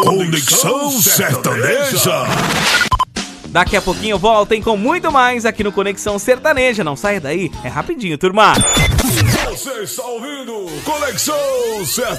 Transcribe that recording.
Conexão Sertaneja. Daqui a pouquinho voltem com muito mais aqui no Conexão Sertaneja. Não saia daí, é rapidinho, turma. Você está ouvindo Conexão Sertaneja.